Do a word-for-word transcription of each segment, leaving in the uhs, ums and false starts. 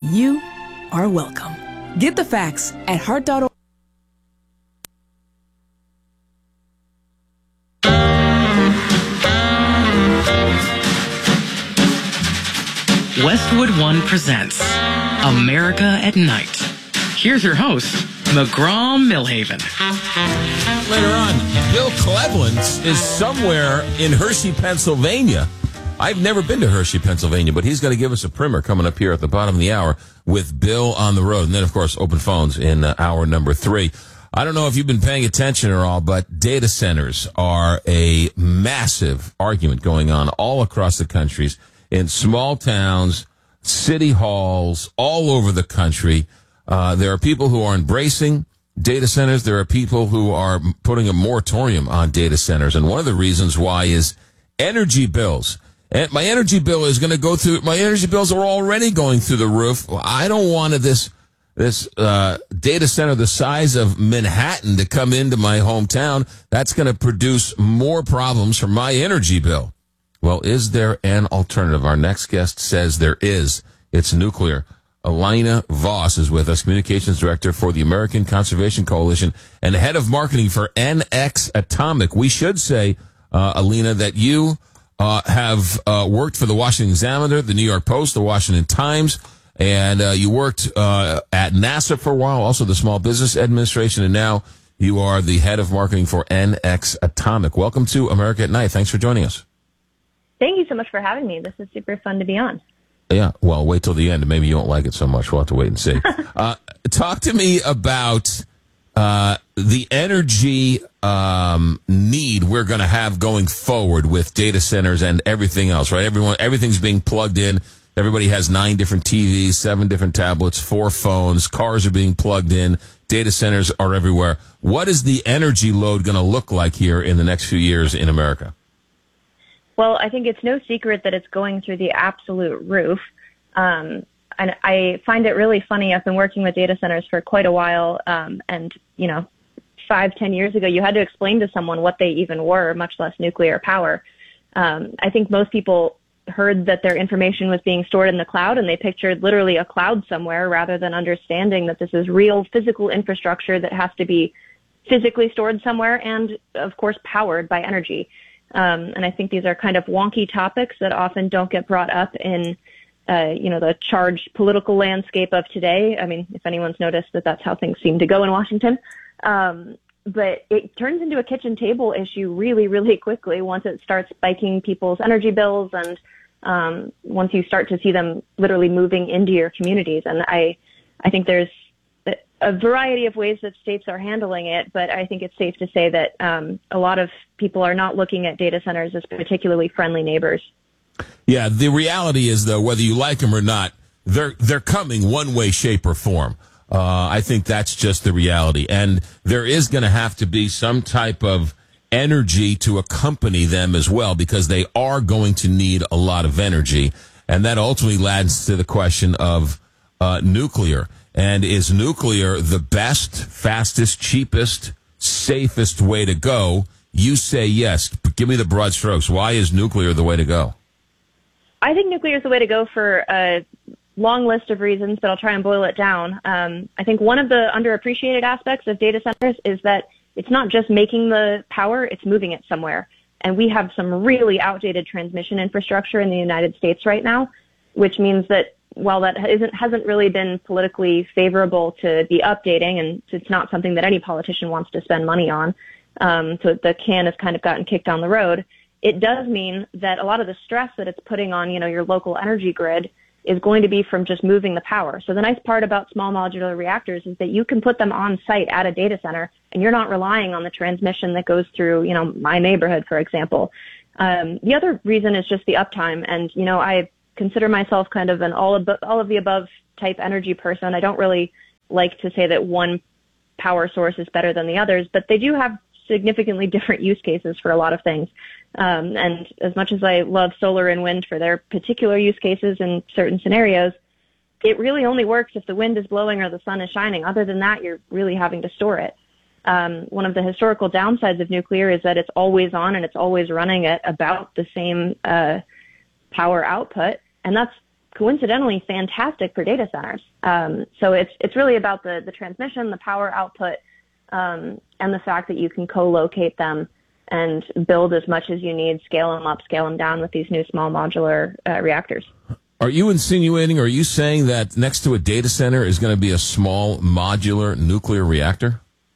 You are welcome. Get the facts at heart dot org. Westwood One presents America at Night. Here's your host, McGraw Millhaven. Later on, Bill Cleveland is somewhere in Hershey, Pennsylvania. I've never been to Hershey, Pennsylvania, but he's going to give us a primer coming up here at the bottom of the hour with Bill on the road. And then, of course, open phones in uh, hour number three. I don't know if you've been paying attention or all, but data centers are a massive argument going on all across the countries, in small towns, city halls, all over the country. Uh, there are people who are embracing data centers. There are people who are putting a moratorium on data centers. And one of the reasons why is energy bills. And my energy bill is going to go through, my energy bills are already going through the roof. I don't want this, this, uh, data center the size of Manhattan to come into my hometown. That's going to produce more problems for my energy bill. Well, is there an alternative? Our next guest says there is. It's nuclear. Alina Voss is with us, Communications Director for the American Conservation Coalition and Head of Marketing for N X Atomic. We should say, uh, Alina, that you uh, have uh, worked for the Washington Examiner, the New York Post, the Washington Times, and uh, you worked uh, at NASA for a while, also the Small Business Administration, and now you are the Head of Marketing for N X Atomic. Welcome to America at Night. Thanks for joining us. Thank you so much for having me. This is super fun to be on. Yeah, well, wait till the end. Maybe you won't like it so much. We'll have to wait and see. uh, talk to me about uh, the energy um, need we're going to have going forward with data centers and everything else, right? Everyone, everything's being plugged in. Everybody has nine different T Vs, seven different tablets, four phones. Cars are being plugged in. Data centers are everywhere. What is the energy load going to look like here in the next few years in America? Well, I think it's no secret that it's going through the absolute roof. Um, and I find it really funny. I've been working with data centers for quite a while. Um, and, you know, five, ten years ago, you had to explain to someone what they even were, much less nuclear power. Um, I think most people heard that their information was being stored in the cloud, and they pictured literally a cloud somewhere rather than understanding that this is real physical infrastructure that has to be physically stored somewhere and, of course, powered by energy. Um, and I think these are kind of wonky topics that often don't get brought up in, uh, you know, the charged political landscape of today. I mean, if anyone's noticed that that's how things seem to go in Washington. Um, but it turns into a kitchen table issue really, really quickly once it starts spiking people's energy bills and um, once you start to see them literally moving into your communities. And I, I think there's a variety of ways that states are handling it, but I think it's safe to say that um, a lot of people are not looking at data centers as particularly friendly neighbors. Yeah, the reality is, though, whether you like them or not, they're they're coming one way, shape, or form. Uh, I think that's just the reality. And there is going to have to be some type of energy to accompany them as well, because they are going to need a lot of energy. And that ultimately leads to the question of uh, nuclear. And is nuclear the best, fastest, cheapest, safest way to go? You say yes. But give me the broad strokes. Why is nuclear the way to go? I think nuclear is the way to go for a long list of reasons, but I'll try and boil it down. Um, I think one of the underappreciated aspects of data centers is that it's not just making the power, it's moving it somewhere. And we have some really outdated transmission infrastructure in the United States right now, which means that while that isn't, hasn't really been politically favorable to be updating, and it's not something that any politician wants to spend money on, um, so the can has kind of gotten kicked down the road, it does mean that a lot of the stress that it's putting on, you know, your local energy grid is going to be from just moving the power. So the nice part about small modular reactors is that you can put them on site at a data center, and you're not relying on the transmission that goes through, you know, my neighborhood, for example. Um, the other reason is just the uptime. And, you know, I consider myself kind of an all of, all of the above type energy person. I don't really like to say that one power source is better than the others, but they do have significantly different use cases for a lot of things. Um, and as much as I love solar and wind for their particular use cases in certain scenarios, it really only works if the wind is blowing or the sun is shining. Other than that, you're really having to store it. Um, one of the historical downsides of nuclear is that it's always on and it's always running at about the same uh, power output. And that's coincidentally fantastic for data centers. Um, so it's it's really about the the transmission, the power output, um, and the fact that you can co-locate them and build as much as you need, scale them up, scale them down with these new small modular uh, reactors. Are you insinuating, or are you saying that next to a data center is going to be a small modular nuclear reactor?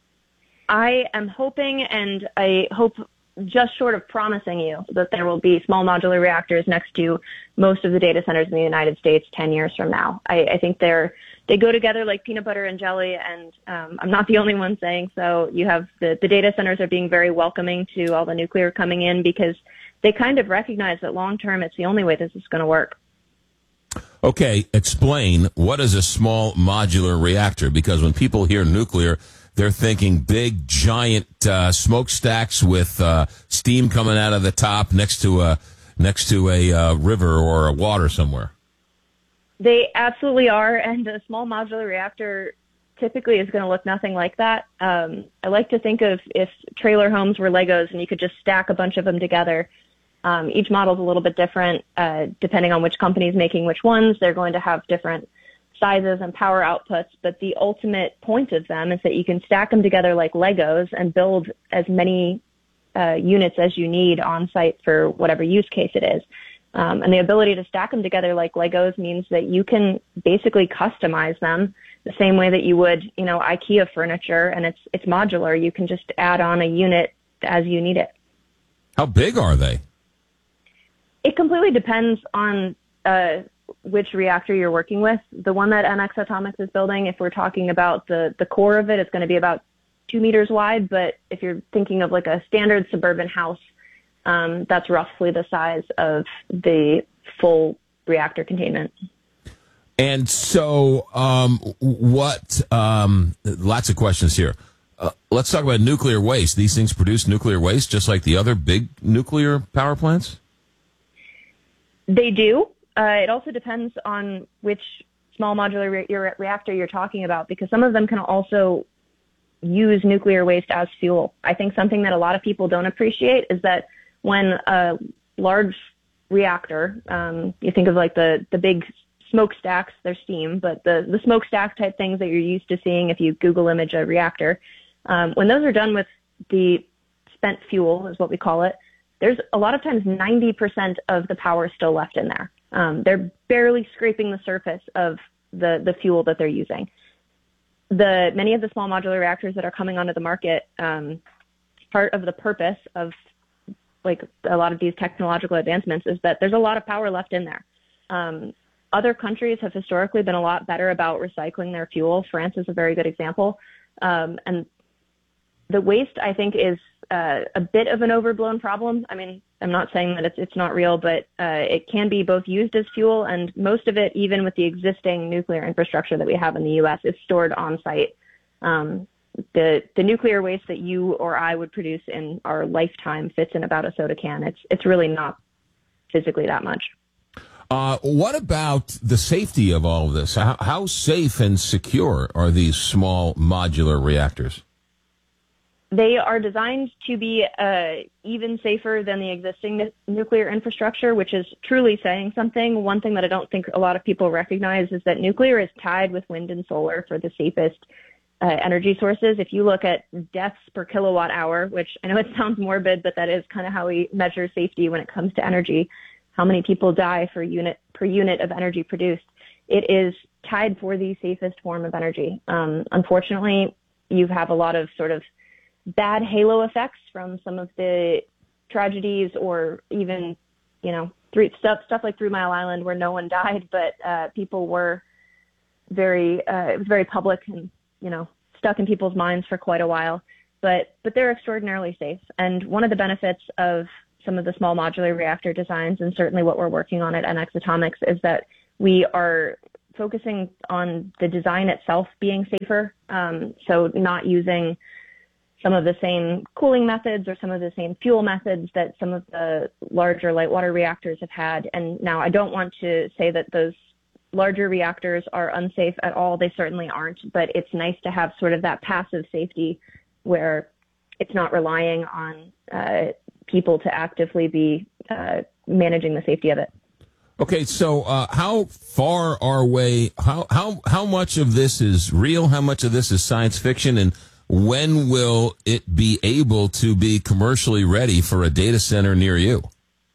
I am hoping, and I hope just short of promising you, that there will be small modular reactors next to most of the data centers in the United States ten years from now. I, I think they're they go together like peanut butter and jelly, and um, I'm not the only one saying so. You have the, the data centers are being very welcoming to all the nuclear coming in because they kind of recognize that long term it's the only way this is going to work. Okay, explain, what is a small modular reactor? Because when people hear nuclear, they're thinking big, giant uh, smokestacks with uh, steam coming out of the top next to a next to a uh, river or a water somewhere. They absolutely are, and a small modular reactor typically is going to look nothing like that. Um, I like to think of if trailer homes were Legos and you could just stack a bunch of them together. Um, each model is a little bit different, uh, depending on which company is making which ones. They're going to have different sizes and power outputs, but the ultimate point of them is that you can stack them together like Legos and build as many uh, units as you need on site for whatever use case it is. Um, and the ability to stack them together like Legos means that you can basically customize them the same way that you would, you know, IKEA furniture, and it's it's modular. You can just add on a unit as you need it. How big are they? It completely depends on uh, which reactor you're working with. The one that N X Atomics is building, if we're talking about the, the core of it, it's going to be about two meters wide. But if you're thinking of like a standard suburban house, um, that's roughly the size of the full reactor containment. And so um, what, um, lots of questions here. Uh, let's talk about nuclear waste. These things produce nuclear waste just like the other big nuclear power plants? They do. Uh, it also depends on which small modular re- reactor you're talking about, because some of them can also use nuclear waste as fuel. I think something that a lot of people don't appreciate is that when a large reactor, um, you think of like the, the big smokestacks, they're steam, but the, the smokestack type things that you're used to seeing if you Google image a reactor, um, when those are done with the spent fuel, is what we call it, there's a lot of times ninety percent of the power still left in there. Um, they're barely scraping the surface of the, the fuel that they're using. The many of the small modular reactors that are coming onto the market, um, part of the purpose of like a lot of these technological advancements is that there's a lot of power left in there. Um, other countries have historically been a lot better about recycling their fuel. France is a very good example. Um, and the waste, I think, is uh, a bit of an overblown problem. I mean, I'm not saying that it's it's not real, but uh, it can be both used as fuel, and most of it, even with the existing nuclear infrastructure that we have in the U S, is stored on site. Um, the the nuclear waste that you or I would produce in our lifetime fits in about a soda can. It's it's really not physically that much. Uh, what about the safety of all of this? How, how safe and secure are these small modular reactors? They are designed to be uh, even safer than the existing n- nuclear infrastructure, which is truly saying something. One thing that I don't think a lot of people recognize is that nuclear is tied with wind and solar for the safest uh, energy sources. If you look at deaths per kilowatt hour, which I know it sounds morbid, but that is kind of how we measure safety when it comes to energy, how many people die for unit per unit of energy produced, it is tied for the safest form of energy. Um, unfortunately, you have a lot of sort of bad halo effects from some of the tragedies, or even, you know, three, stuff stuff like Three Mile Island, where no one died, but uh, people were very, uh, it was very public and, you know, stuck in people's minds for quite a while. But but they're extraordinarily safe. And one of the benefits of some of the small modular reactor designs, and certainly what we're working on at N X Atomics, is that we are focusing on the design itself being safer. Um, so not using some of the same cooling methods or some of the same fuel methods that some of the larger light water reactors have had. And now I don't want to say that those larger reactors are unsafe at all. They certainly aren't, but it's nice to have sort of that passive safety where it's not relying on uh, people to actively be uh, managing the safety of it. Okay, so uh, how far are we? How how how much of this is real? How much of this is science fiction? And when will it be able to be commercially ready for a data center near you?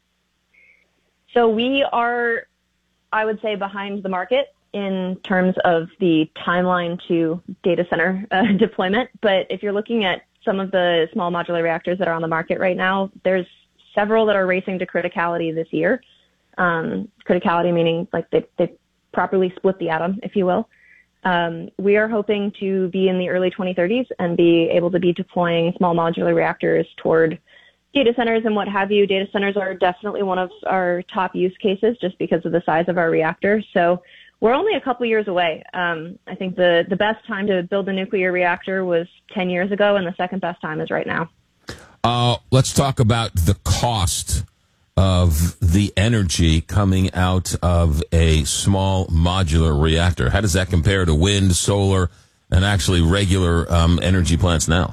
So we are, I would say, behind the market in terms of the timeline to data center uh, deployment. But if you're looking at some of the small modular reactors that are on the market right now, there's several that are racing to criticality this year. Um, criticality meaning like they, they properly split the atom, if you will. Um, we are hoping to be in the early twenty thirties and be able to be deploying small modular reactors toward data centers and what have you. Data centers are definitely one of our top use cases just because of the size of our reactor. So we're only a couple years away. Um, I think the, the best time to build a nuclear reactor was ten years ago, and the second best time is right now. Uh, let's talk about the cost of the energy coming out of a small modular reactor. How does that compare to wind, solar, and actually regular um, energy plants now?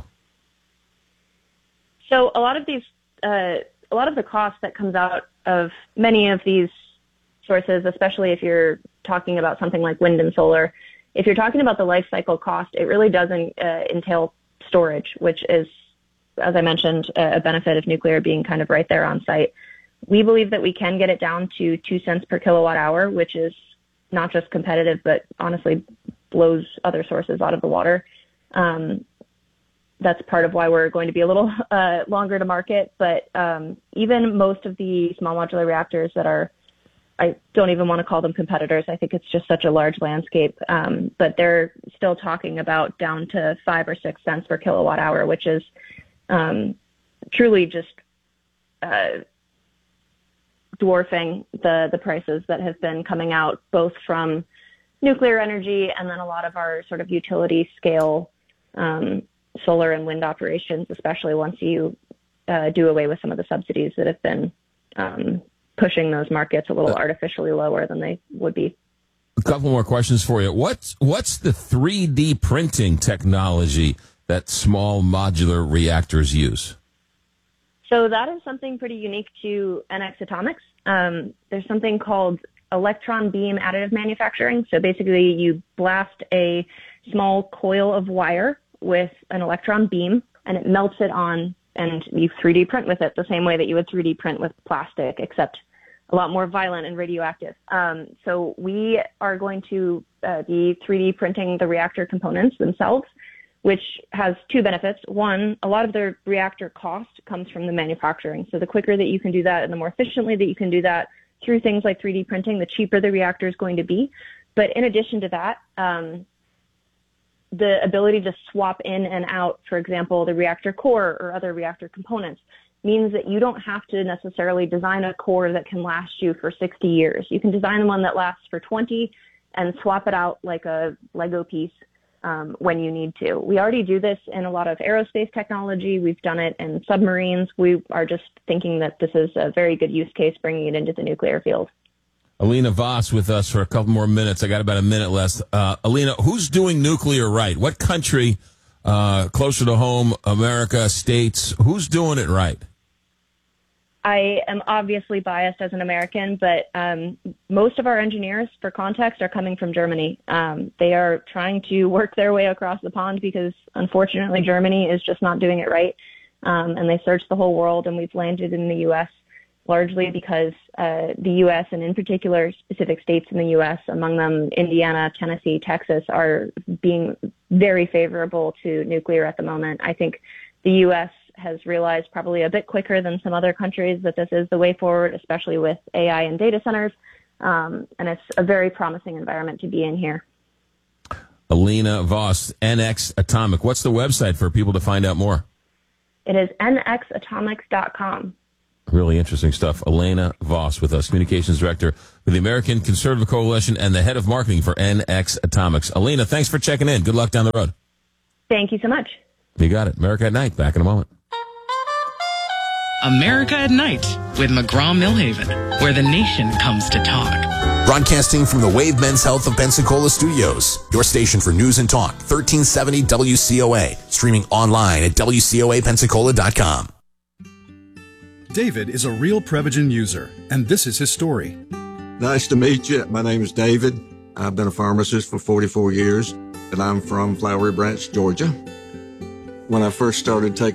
So a lot of these, uh, a lot of the cost that comes out of many of these sources, especially if you're talking about something like wind and solar, if you're talking about the life cycle cost, it really doesn't uh, entail storage, which is, as I mentioned, a benefit of nuclear being kind of right there on site. We believe that we can get it down to two cents per kilowatt hour, which is not just competitive, but honestly blows other sources out of the water. Um, that's part of why we're going to be a little uh, longer to market. But um, even most of the small modular reactors that are, I don't even want to call them competitors. I think it's just such a large landscape. Um, but they're still talking about down to five or six cents per kilowatt hour, which is um, truly just uh, dwarfing the, the prices that have been coming out both from nuclear energy and then a lot of our sort of utility scale um, solar and wind operations, especially once you uh, do away with some of the subsidies that have been um, pushing those markets a little artificially lower than they would be. A couple more questions for you. What's, what's the three D printing technology that small modular reactors use? So that is something pretty unique to N X Atomics. Um, there's something called electron beam additive manufacturing. So basically you blast a small coil of wire with an electron beam and it melts it on and you three D print with it the same way that you would three D print with plastic, except a lot more violent and radioactive. Um, so we are going to uh, be three D printing the reactor components themselves, which has two benefits. One, a lot of the reactor cost comes from the manufacturing. So the quicker that you can do that and the more efficiently that you can do that through things like three D printing, the cheaper the reactor is going to be. But in addition to that, um, the ability to swap in and out, for example, the reactor core or other reactor components, means that you don't have to necessarily design a core that can last you for sixty years. You can design one that lasts for twenty and swap it out like a Lego piece um, when you need to. We already do this in a lot of aerospace technology. We've done it in submarines. We are just thinking that this is a very good use case, bringing it into the nuclear field. Alina Voss with us for a couple more minutes. I got about a minute left. Uh, Alina, who's doing nuclear right? What country, uh, closer to home, America, states, who's doing it right? I am obviously biased as an American, but um, most of our engineers, for context, are coming from Germany. Um, they are trying to work their way across the pond because, unfortunately, Germany is just not doing it right. Um, and they searched the whole world, and we've landed in the U S largely because uh, the U S and in particular specific states in the U S, among them Indiana, Tennessee, Texas, are being very favorable to nuclear at the moment. I think the U S has realized probably a bit quicker than some other countries that this is the way forward, especially with A I and data centers. Um, and it's a very promising environment to be in here. Alina Voss, N X Atomic. What's the website for people to find out more? It is N X atomics dot com. Really interesting stuff. Alina Voss with us, Communications Director for the American Conservative Coalition and the Head of Marketing for N X Atomics. Alina, thanks for checking in. Good luck down the road. Thank you so much. You got it. America at Night. Back in a moment. America at Night with McGraw-Millhaven, where the nation comes to talk. Broadcasting from the Wave Men's Health of Pensacola studios, your station for news and talk, thirteen seventy W C O A, streaming online at W C O A Pensacola dot com. David is a real Prevagen user, and this is his story. Nice to meet you. My name is David. I've been a pharmacist for forty-four years, and I'm from Flowery Branch, Georgia. When I first started taking